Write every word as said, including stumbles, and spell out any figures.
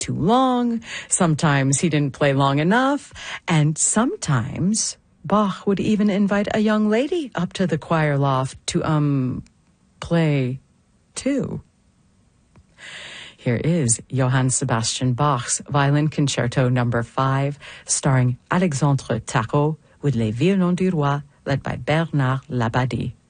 too long, sometimes he didn't play long enough, and sometimes Bach would even invite a young lady up to the choir loft to, um, play too. Here is Johann Sebastian Bach's Violin Concerto number five, starring Alexandre Tarot with Les Violons du Roi, led by Bernard Labadie.